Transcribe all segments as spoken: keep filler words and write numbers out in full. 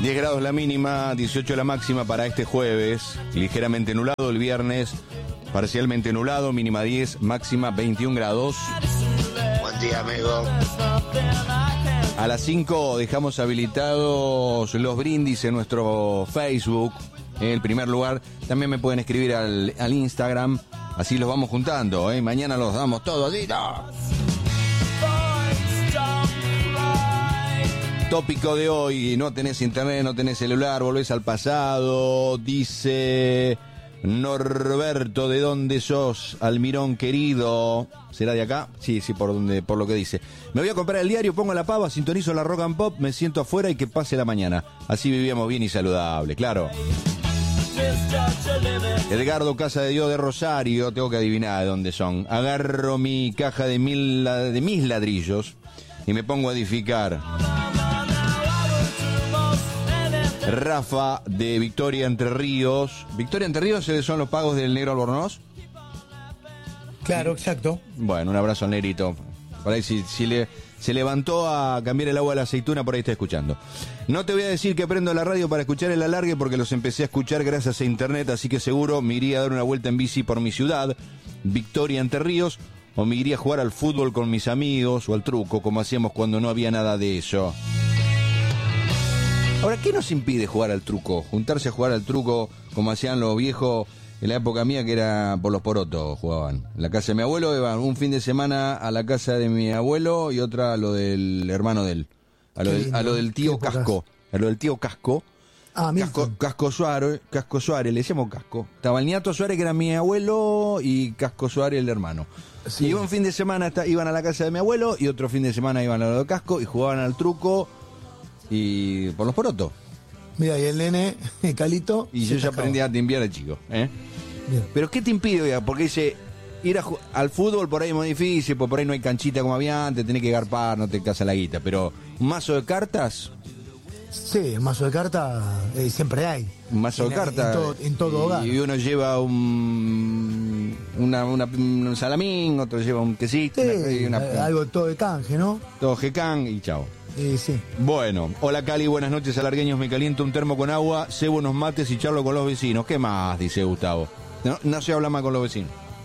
diez grados la mínima, dieciocho la máxima para este jueves. Ligeramente nublado el viernes, parcialmente nublado, mínima diez, máxima veintiún grados. Buen día, amigo. A las cinco dejamos habilitados los brindis en nuestro Facebook, en el primer lugar. También me pueden escribir al, al Instagram, así los vamos juntando, ¿eh? Mañana los damos todos. Tópico de hoy: no tenés internet, no tenés celular, volvés al pasado. Dice Norberto, ¿de dónde sos, Almirón querido? ¿Será de acá? Sí, sí, por donde, por lo que dice. Me voy a comprar el diario, pongo la pava, sintonizo la Rock and Pop, me siento afuera y que pase la mañana. Así vivíamos bien y saludable, claro. Edgardo Casa de Dios de Rosario, tengo que adivinar de dónde son. Agarro mi caja de, mil, de mis ladrillos y me pongo a edificar. Rafa de Victoria Entre Ríos. ¿Victoria Entre Ríos son los pagos del Negro Albornoz? Claro, exacto. Bueno, un abrazo al negrito. Por ahí si, si le, se levantó a cambiar el agua a la aceituna, por ahí está escuchando. No te voy a decir que prendo la radio para escuchar el alargue porque los empecé a escuchar gracias a internet, así que seguro me iría a dar una vuelta en bici por mi ciudad, Victoria Entre Ríos, o me iría a jugar al fútbol con mis amigos o al truco, como hacíamos cuando no había nada de eso. Ahora, ¿qué nos impide jugar al truco? Juntarse a jugar al truco como hacían los viejos en la época mía, que era por los porotos jugaban. En la casa de mi abuelo iban un fin de semana a la casa de mi abuelo y otra a lo del hermano de él. A lo, del, a lo del tío Casco. A lo del tío Casco. Ah, Casco, Casco Suárez, Casco Suárez, le decíamos Casco. Estaba el Niato Suárez, que era mi abuelo, y Casco Suárez, el hermano. Sí. Y un fin de semana iban a la casa de mi abuelo y otro fin de semana iban a lo de Casco y jugaban al truco y por los porotos. Mira, y el nene, Calito. Y yo ya aprendí a timbiar al chico, ¿eh? Bien. Pero ¿qué te impide, oiga? Porque dice, ir a, al fútbol por ahí es muy difícil, porque por ahí no hay canchita como había antes, tenés que garpar, no te casa la guita. Pero un mazo de cartas. Sí, un mazo de cartas eh, siempre hay. Un mazo en, de cartas. En todo, en todo hogar. Y uno lleva un, una, una, un salamín, otro lleva un quesito. Sí, una, una, algo todo de canje, ¿no? Todo jecán y chao. Eh, sí. Bueno, hola Cali, buenas noches alargueños, me caliento un termo con agua, cebo unos mates y charlo con los vecinos. ¿Qué más? Dice Gustavo. No, no se habla más con los vecinos.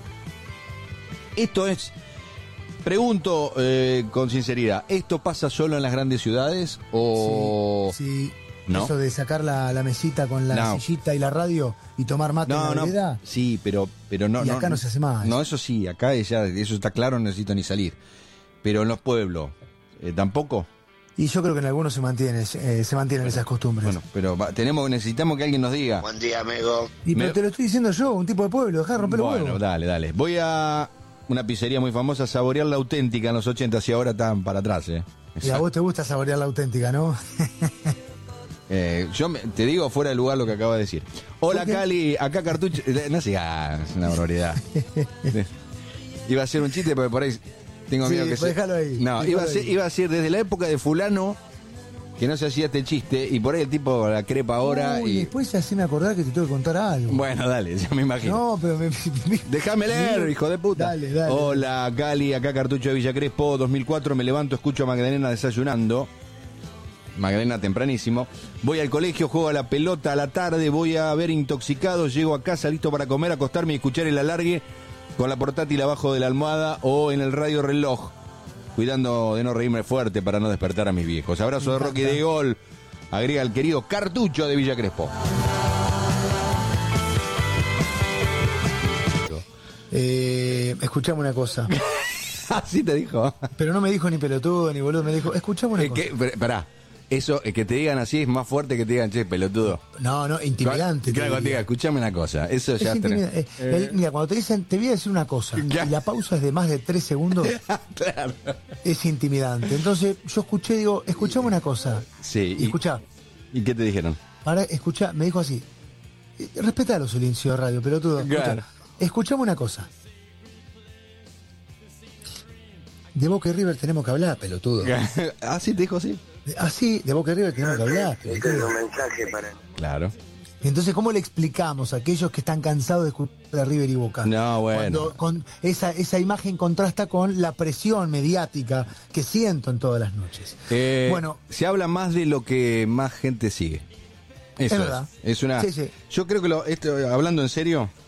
Esto es, pregunto eh, con sinceridad, ¿esto pasa solo en las grandes ciudades o...? Sí, sí. ¿No? Eso de sacar la, la mesita con la no. sillita y la radio y tomar mate no, en la vereda. No, sí, pero, pero no... Y acá no, no se hace más. No, eso sí, acá ya, eso está claro, no necesito ni salir. Pero en los pueblos, eh, ¿tampoco? Y yo creo que en algunos se mantiene, eh, se mantienen bueno, esas costumbres. Bueno, pero va, tenemos, necesitamos que alguien nos diga. Buen día, amigo. Y pero Me... te lo estoy diciendo yo, un tipo de pueblo, dejá de romper los huevos. Bueno, dale, dale. Voy a una pizzería muy famosa a saborear la auténtica en los ochenta y ahora están para atrás, ¿eh? Y a vos te gusta saborear la auténtica, ¿no? eh, yo me, te digo fuera de lugar lo que acaba de decir. Hola, Cali, acá Cartucho... No sigas, es una barbaridad. Iba a ser un chiste, pero por ahí... Tengo miedo sí, que pues se... ahí, No, iba a, ser, iba a ser desde la época de fulano que no se hacía este chiste y por ahí el tipo la crepa ahora. Uy, y después haceme acordar que te tengo que contar algo. Bueno, dale, ya me imagino. No, pero me... me... Déjame leer, hijo de puta. Dale, dale. Hola, Cali, acá Cartucho de Villa Crespo, dos mil cuatro, me levanto, escucho a Magdalena desayunando. Magdalena tempranísimo. Voy al colegio, juego a la pelota a la tarde, voy a ver Intoxicados, llego a casa listo para comer, acostarme y escuchar el alargue con la portátil abajo de la almohada o en el radio reloj, cuidando de no reírme fuerte para no despertar a mis viejos. Abrazo de Rocky de Gol, agrega el querido Cartucho de Villa Crespo. Eh, escuchame una cosa. Así te dijo. Pero no me dijo ni pelotudo ni boludo, me dijo, escuchame una eh, cosa. ¿qué? Pará. Eso, es que te digan así es más fuerte que te digan, che, pelotudo. No, no, intimidante. Claro, cuando te diga, escuchame una cosa. Eso es ya intimida- eh, el, Mira, cuando te dicen, te voy a decir una cosa, Ya. y la pausa es de más de tres segundos, Claro. es intimidante. Entonces, yo escuché, digo, escuchame una cosa. Sí. Y escuchá, ¿Y qué te dijeron? para, escuchá, me dijo así, eh, respetá los silencios de radio, pelotudo. Claro. Escuchame una cosa. De Boca y River tenemos que hablar, pelotudo. Ah, sí, te dijo así. Ah, sí, de Boca y River tenemos que hablar, Este es pelotudo. un mensaje para... Claro. Entonces, ¿cómo le explicamos a aquellos que están cansados de escuchar de River y Boca? No, bueno. Cuando con esa, esa imagen contrasta con la presión mediática que siento en todas las noches. Eh, bueno, se habla más de lo que más gente sigue. Eso es verdad. Es, es una. Sí, sí. Yo creo que lo, esto, hablando en serio,